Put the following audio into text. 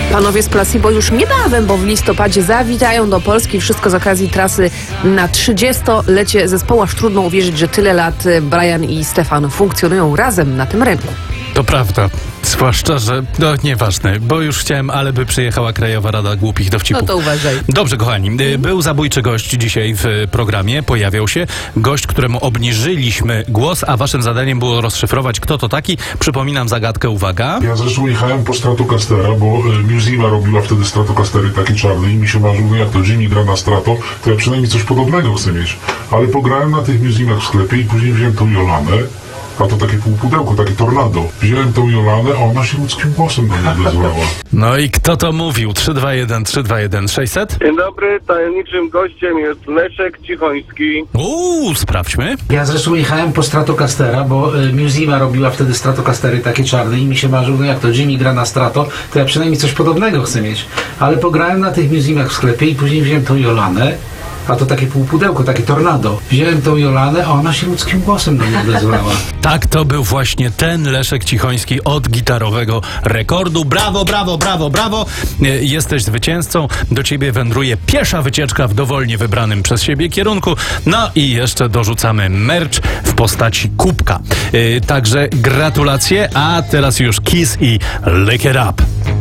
Panowie z Placebo już niebawem, bo w listopadzie zawitają do Polski. Wszystko z okazji trasy na 30-lecie zespołu. Aż trudno uwierzyć, że tyle lat Brian i Stefan funkcjonują razem na tym rynku. To prawda. Zwłaszcza, że nieważne, bo już chciałem, ale by przyjechała Krajowa Rada Głupich Dowcipów. No to uważaj. Dobrze, kochani. Był zabójczy gość dzisiaj w programie. Pojawiał się gość, któremu obniżyliśmy głos, a waszym zadaniem było rozszyfrować, kto to taki. Przypominam zagadkę, uwaga. Ja zresztą jechałem po Stratocastera, bo Musima robiła wtedy Stratocastery takie czarne i mi się marzyło, jak to Jimmy gra na Strato, to ja przynajmniej coś podobnego chcę mieć. Ale pograłem na tych Musimach w sklepie i później wziąłem tą Jolanę, a to takie półpudełko, takie tornado. Wziąłem tą Jolanę, a ona się ludzkim głosem do mnie odezwała. No i kto to mówił? 321 600? Dzień dobry, tajemniczym gościem jest Leszek Cichoński. Sprawdźmy. Ja zresztą jechałem po Stratocastera, bo Musima robiła wtedy Stratocastery takie czarne i mi się marzyło, jak to Jimmy gra na Strato, to ja przynajmniej coś podobnego chcę mieć. Ale pograłem na tych Musimach w sklepie i później wziąłem tą Jolanę, a to takie półpudełko, takie tornado. Wziąłem tą Jolanę, a ona się ludzkim głosem do mnie odezwała. Tak, to był właśnie ten Leszek Cichoński od gitarowego rekordu. Brawo, brawo, brawo, brawo. Jesteś zwycięzcą. Do ciebie wędruje piesza wycieczka w dowolnie wybranym przez siebie kierunku. No i jeszcze dorzucamy merch w postaci kubka. Także gratulacje, a teraz już Kiss i Lick It Up.